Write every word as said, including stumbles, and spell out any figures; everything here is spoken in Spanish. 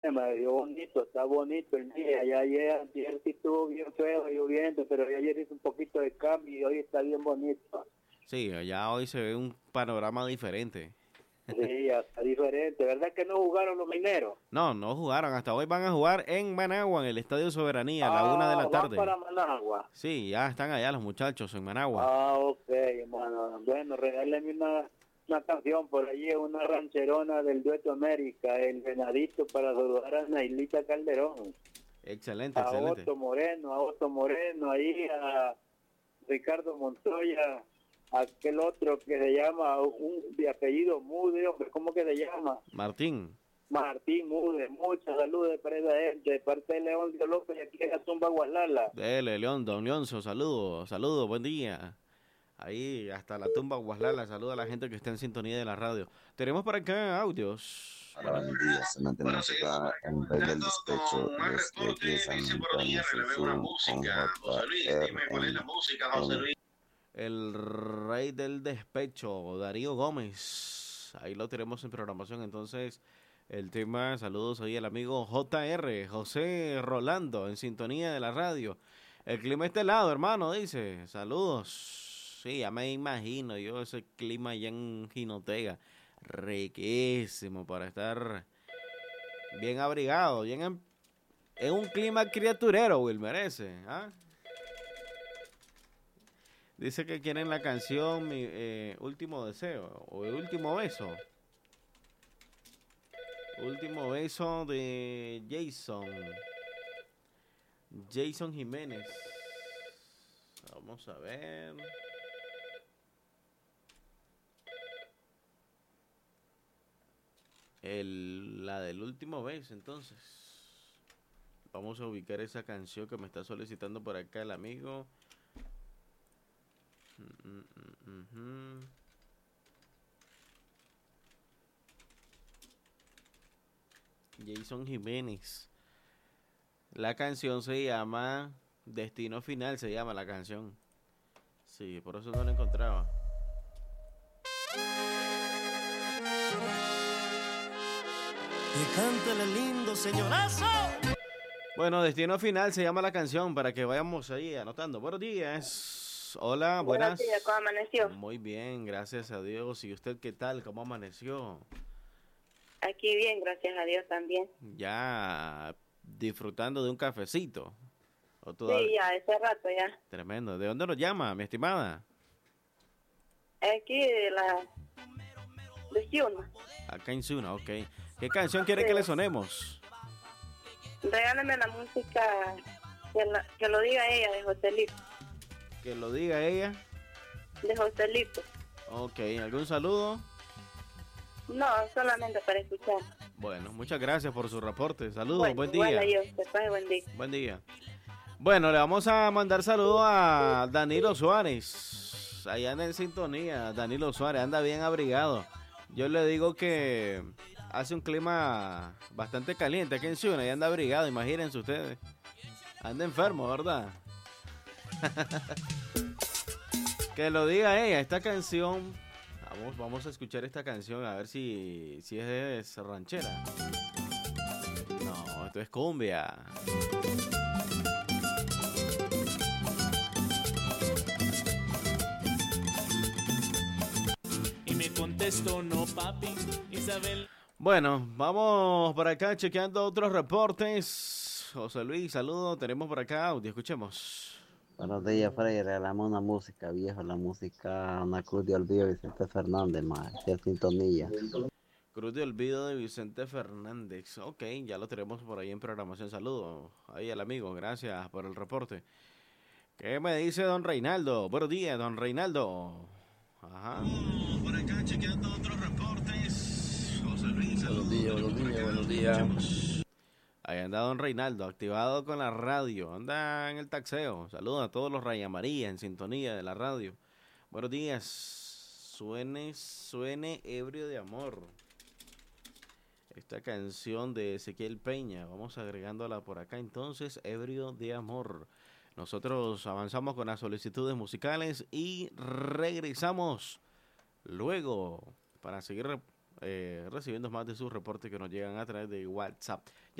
me dio bonito, está bonito el día. Ya ayer, ayer sí estuvo bien feo, lloviendo, pero ayer hizo un poquito de cambio y hoy está bien bonito. Sí, ya hoy se ve un panorama diferente. Sí, ya está diferente. ¿Verdad que no jugaron los mineros? No, no jugaron. Hasta hoy van a jugar en Managua, en el Estadio Soberanía, a la una de Ah, la van tarde. para Managua. Sí, ya están allá los muchachos en Managua. Ah, ok, bueno, bueno, regálenme una, una canción por allí, una rancherona del Dueto América, el Venadito, para saludar a Nailita Calderón. Excelente, A excelente. Otto Moreno, a Otto Moreno, ahí a Ricardo Montoya, aquel otro que se llama, un de apellido Mude, hombre, ¿cómo que se llama? Martín. Martín Mude, muchas saludos para esa gente, de parte de León de López, y aquí en la tumba Guaslala. Dele, León, don Leonzo, saludos, saludos, buen día. Ahí hasta la tumba Guaslala, saluda a la gente que está en sintonía de la radio. Tenemos por acá audios. Buenos días, amante de música en vez del despecho desde aquí de San Antonio Jesús con J R. El rey del despecho, Darío Gómez. Ahí lo tenemos en programación. Entonces, el tema, saludos ahí al amigo J R, José Rolando, en sintonía de la radio. El clima está helado, hermano, dice. Saludos. Sí, ya me imagino yo ese clima allá en Jinotega. Riquísimo para estar bien abrigado, bien en, en un clima criaturero, Wilmer, ese, ¿ah? Dice que quieren la canción mi, eh, Último Deseo o El Último Beso. Último Beso de Jason. Jason Jiménez. Vamos a ver. El, la del Último Beso, entonces. Vamos a ubicar esa canción que me está solicitando por acá el amigo. Mm, mm, mm, mm. Jason Jiménez. La canción se llama Destino Final, se llama la canción. Sí, por eso no la encontraba. Y cántale lindo, señorazo. Bueno, Destino Final se llama la canción para que vayamos ahí anotando. Buenos días. Hola, buenas. Buenos días, ¿cómo amaneció? Muy bien, gracias a Dios. ¿Y usted qué tal? ¿Cómo amaneció? Aquí bien, gracias a Dios también. Ya disfrutando de un cafecito. ¿O sí, ya, ese rato ya. Tremendo. ¿De dónde nos llama, mi estimada? Aquí de la... de Ciuna. Acá en Ciuna, ok. ¿Qué canción quiere sí. que le sonemos? Regálame la música que, la, que lo diga ella, de Joselito. Que lo diga ella. De Joselito. Ok, ¿algún saludo? No, solamente para escuchar. Bueno, muchas gracias por su reporte. Saludos, bueno, buen día. Bueno, yo, después, buen día. Buen día. Bueno, le vamos a mandar saludos a Danilo Suárez. Allá en sintonía, Danilo Suárez, anda bien abrigado. Yo le digo que hace un clima bastante caliente aquí en Ciudad y anda abrigado, imagínense ustedes. Anda enfermo, ¿verdad? Que lo diga ella, esta canción, vamos, vamos a escuchar esta canción a ver si, si es ranchera. No, esto es cumbia. Y me contestó, no papi, Isabel. Bueno, vamos por acá chequeando otros reportes. José Luis, saludo, tenemos por acá audio, escuchemos. Buenos días, Freddy. Regalamos una música vieja, la música Una Cruz de Olvido de Vicente Fernández, más de sintonía. Cruz de Olvido de Vicente Fernández. Ok, ya lo tenemos por ahí en programación. Saludos ahí al amigo, gracias por el reporte. ¿Qué me dice don Reinaldo? Buenos días, don Reinaldo. Ajá. Por acá chequeando otros reportes. José Luis, buenos días, buenos días, buenos días. Ahí anda don Reinaldo, activado con la radio, anda en el taxeo. Saludos a todos los Raya María en sintonía de la radio. Buenos días, suene, suene ebrio de amor. Esta canción de Ezequiel Peña, vamos agregándola por acá entonces, ebrio de amor. Nosotros avanzamos con las solicitudes musicales y regresamos luego para seguir eh, recibiendo más de sus reportes que nos llegan a través de WhatsApp.